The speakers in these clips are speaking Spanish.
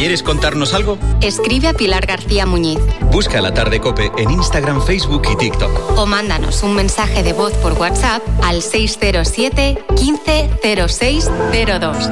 ¿Quieres contarnos algo? Escribe a Pilar García Muñiz. Busca La Tarde COPE en Instagram, Facebook y TikTok. O mándanos un mensaje de voz por WhatsApp al 607 15 06 02.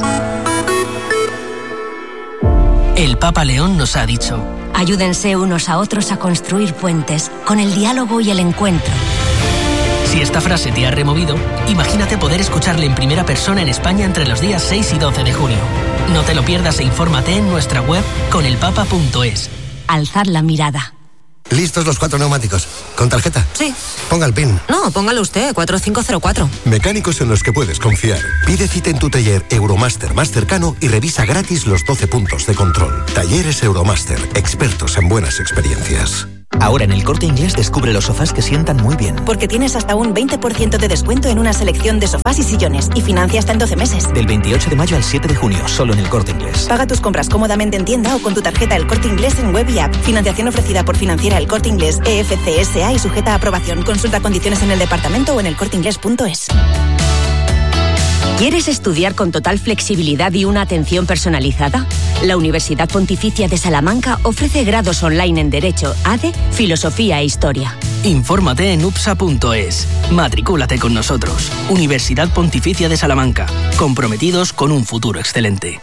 El Papa León nos ha dicho: ayúdense unos a otros a construir puentes con el diálogo y el encuentro. Si esta frase te ha removido, imagínate poder escucharle en primera persona en España entre los días 6 y 12 de junio. No te lo pierdas e infórmate en nuestra web conelpapa.es. Alzar la mirada. ¿Listos los 4 neumáticos? ¿Con tarjeta? Sí. Ponga el PIN. No, póngalo usted, 4504. Mecánicos en los que puedes confiar. Pide cita en tu taller Euromaster más cercano y revisa gratis los 12 puntos de control. Talleres Euromaster, expertos en buenas experiencias. Ahora en El Corte Inglés descubre los sofás que sientan muy bien. Porque tienes hasta un 20% de descuento en una selección de sofás y sillones y financia hasta en 12 meses. Del 28 de mayo al 7 de junio, solo en El Corte Inglés. Paga tus compras cómodamente en tienda o con tu tarjeta El Corte Inglés en web y app. Financiación ofrecida por Financiera El Corte Inglés, EFC SA y sujeta a aprobación. Consulta condiciones en el departamento o en elcorteinglés.es. ¿Quieres estudiar con total flexibilidad y una atención personalizada? La Universidad Pontificia de Salamanca ofrece grados online en Derecho, ADE, Filosofía e Historia. Infórmate en upsa.es. Matricúlate con nosotros. Universidad Pontificia de Salamanca. Comprometidos con un futuro excelente.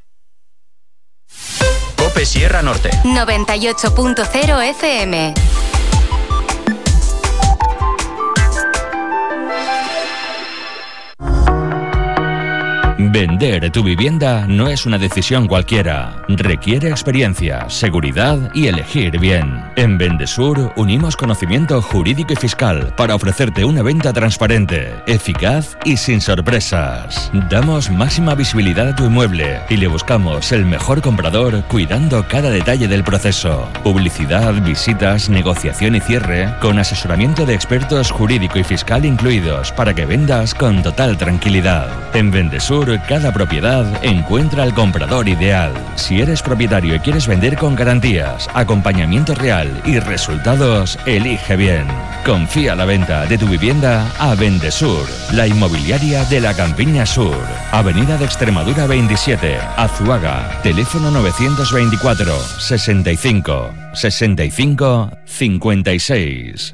COPE Sierra Norte. 98.0 FM. Vender tu vivienda no es una decisión cualquiera. Requiere experiencia, seguridad y elegir bien. En Vendesur unimos conocimiento jurídico y fiscal para ofrecerte una venta transparente, eficaz y sin sorpresas. Damos máxima visibilidad a tu inmueble y le buscamos el mejor comprador cuidando cada detalle del proceso. Publicidad, visitas, negociación y cierre con asesoramiento de expertos jurídico y fiscal incluidos para que vendas con total tranquilidad. En Vendesur cada propiedad encuentra al comprador ideal. Si eres propietario y quieres vender con garantías, acompañamiento real y resultados, elige bien. Confía la venta de tu vivienda a Vendesur, la inmobiliaria de la Campiña Sur. Avenida de Extremadura 27, Azuaga. Teléfono 924 65 65 56.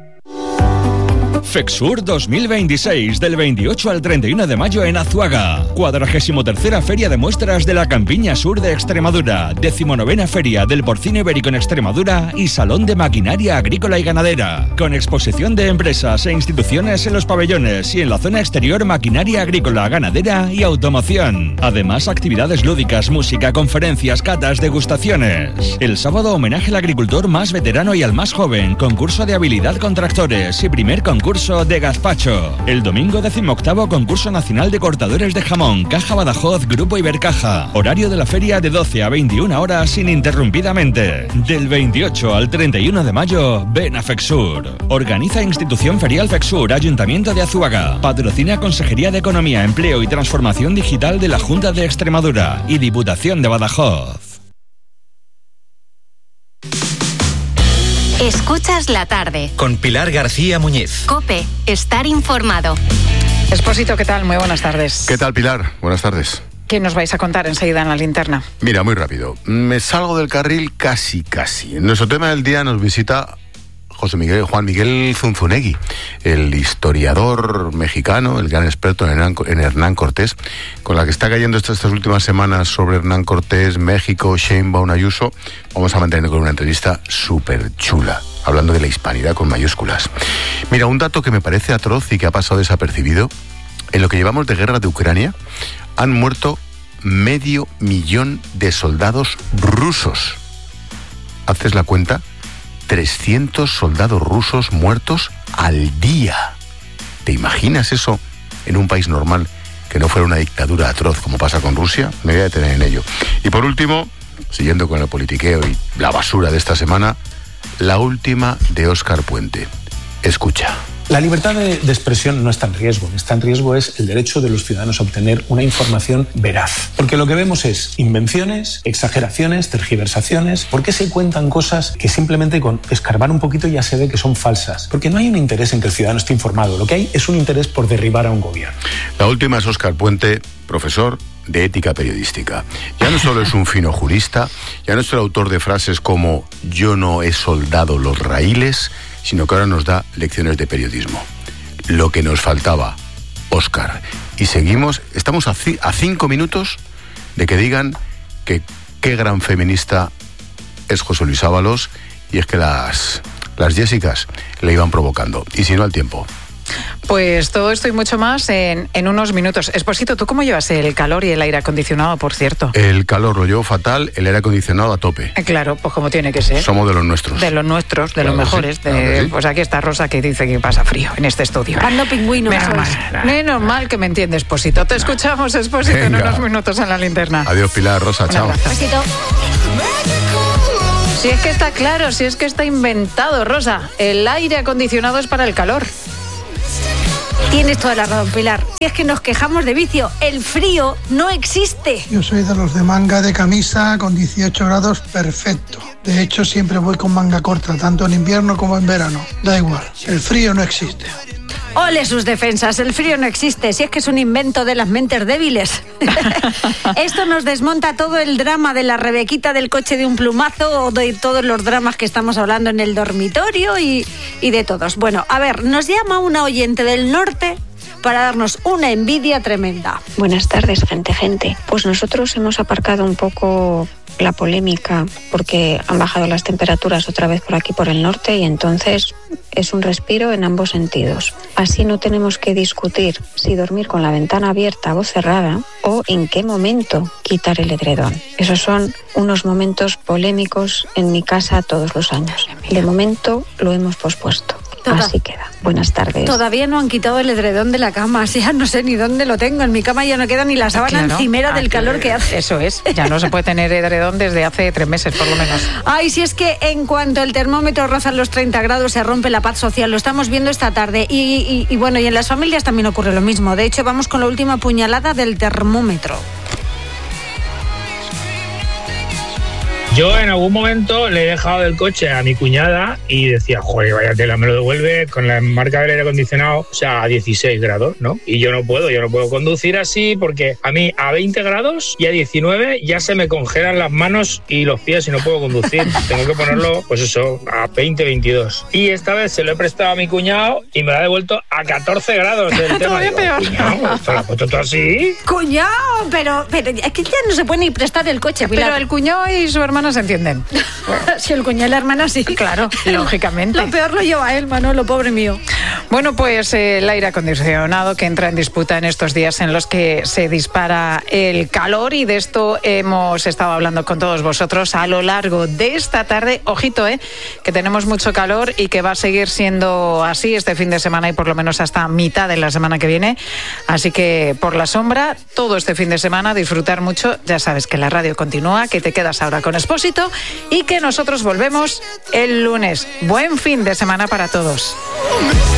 FEXUR 2026, del 28 al 31 de mayo en Azuaga. 43ª Feria de Muestras de la Campiña Sur de Extremadura. 19ª Feria del Porcino Ibérico en Extremadura y Salón de Maquinaria Agrícola y Ganadera. Con exposición de empresas e instituciones en los pabellones y en la zona exterior maquinaria agrícola, ganadera y automoción. Además, actividades lúdicas, música, conferencias, catas, degustaciones. El sábado, homenaje al agricultor más veterano y al más joven. Concurso de habilidad con tractores y primer concurso de gazpacho. El domingo 18º concurso nacional de cortadores de jamón, Caja Badajoz, Grupo Ibercaja. Horario de la feria de 12 a 21 horas ininterrumpidamente. Del 28 al 31 de mayo, ven a FEXUR. Organiza Institución Ferial FEXUR, Ayuntamiento de Azuaga. Patrocina Consejería de Economía, Empleo y Transformación Digital de la Junta de Extremadura y Diputación de Badajoz. Escuchas la tarde. Con Pilar García Muñiz. COPE, estar informado. Expósito, ¿qué tal? Muy buenas tardes. ¿Qué tal, Pilar? Buenas tardes. ¿Qué nos vais a contar enseguida en la linterna? Mira, muy rápido. Me salgo del carril casi. En nuestro tema del día nos visita Juan Miguel Zunzunegui, el historiador mexicano, el gran experto en Hernán Cortés, con la que está cayendo estas últimas semanas sobre Hernán Cortés, México, Sheinbaum, Ayuso. Vamos a mantener con una entrevista súper chula, hablando de la hispanidad con mayúsculas. Mira, un dato que me parece atroz y que ha pasado desapercibido: en lo que llevamos de guerra de Ucrania, han muerto 500.000 de soldados rusos. ¿Haces la cuenta? 300 soldados rusos muertos al día. ¿Te imaginas eso en un país normal que no fuera una dictadura atroz como pasa con Rusia? Me voy a detener en ello. Y por último, siguiendo con el politiqueo y la basura de esta semana, la última de Óscar Puente. Escucha. La libertad de expresión no está en riesgo. Está en riesgo es el derecho de los ciudadanos a obtener una información veraz. Porque lo que vemos es invenciones, exageraciones, tergiversaciones. ¿Por qué se cuentan cosas que simplemente con escarbar un poquito ya se ve que son falsas? Porque no hay un interés en que el ciudadano esté informado. Lo que hay es un interés por derribar a un gobierno. La última es Óscar Puente, profesor de ética periodística. Ya no solo es un fino jurista, ya no es el autor de frases como "yo no he soldado los raíles", sino que ahora nos da lecciones de periodismo. Lo que nos faltaba, Óscar. Y seguimos, estamos a 5 minutos de que digan que qué gran feminista es José Luis Ábalos, y es que las Jessicas le iban provocando. Y si no, al tiempo. Pues todo esto y mucho más en unos minutos. Esposito, ¿tú cómo llevas el calor y el aire acondicionado, por cierto? El calor lo llevo fatal, el aire acondicionado a tope. Claro, pues como tiene que ser. Somos de los nuestros. De los nuestros, de claro, los mejores. Sí, claro sí. Pues aquí está Rosa, que dice que pasa frío en este estudio. Ando pingüino. Menos mal que me entiende, Esposito. Te escuchamos, Esposito, en unos minutos en la linterna. Adiós, Pilar, Rosa, chao. Besito. Si es que está claro, si es que está inventado, Rosa. El aire acondicionado es para el calor. Tienes toda la razón, Pilar. Si es que nos quejamos de vicio, el frío no existe. Yo soy de los de manga de camisa con 18 grados perfecto. De hecho, siempre voy con manga corta, tanto en invierno como en verano. Da igual, el frío no existe. Ole sus defensas, el frío no existe, si es que es un invento de las mentes débiles. Esto nos desmonta todo el drama de la Rebequita del coche de un plumazo o de todos los dramas que estamos hablando en el dormitorio y de todos. Bueno, a ver, nos llama una oyente del norte para darnos una envidia tremenda. Buenas tardes, gente. Pues nosotros hemos aparcado un poco la polémica porque han bajado las temperaturas otra vez por aquí por el norte y entonces es un respiro en ambos sentidos. Así no tenemos que discutir si dormir con la ventana abierta o cerrada o en qué momento quitar el edredón. Esos son unos momentos polémicos en mi casa todos los años. De momento lo hemos pospuesto. Así queda. Buenas tardes. Todavía no han quitado el edredón de la cama, o sea, no sé ni dónde lo tengo. En mi cama ya no queda ni la sábana encimera del calor que hace. Eso es, ya no se puede tener edredón desde hace 3 meses, por lo menos. Ay, si es que en cuanto el termómetro roza los 30 grados se rompe la paz social, lo estamos viendo esta tarde. Y bueno, y en las familias también ocurre lo mismo. De hecho, vamos con la última puñalada del termómetro. Yo en algún momento le he dejado el coche a mi cuñada y decía, joder, vaya tela, me lo devuelve con la marca del aire acondicionado, o sea, a 16 grados, ¿no? Y yo no puedo conducir así porque a mí a 20 grados y a 19 ya se me congelan las manos y los pies y no puedo conducir. Tengo que ponerlo, pues eso, a 20, 22. Y esta vez se lo he prestado a mi cuñado y me lo ha devuelto a 14 grados el tema. Todavía peor. Cuñado, ¿te lo has puesto tú así? Cuñado, pero es que ya no se puede ni prestar el coche, Pilar. Pero el cuñado y su hermano se entienden. Si el cuñado y la hermana sí. Claro, lógicamente. Lo peor lo lleva él, Manolo, pobre mío. Bueno, pues el aire acondicionado que entra en disputa en estos días en los que se dispara el calor, y de esto hemos estado hablando con todos vosotros a lo largo de esta tarde. Ojito, que tenemos mucho calor y que va a seguir siendo así este fin de semana y por lo menos hasta mitad de la semana que viene. Así que por la sombra, todo este fin de semana, disfrutar mucho. Ya sabes que la radio continúa, que te quedas ahora con Expósito y que nosotros volvemos el lunes. Buen fin de semana para todos.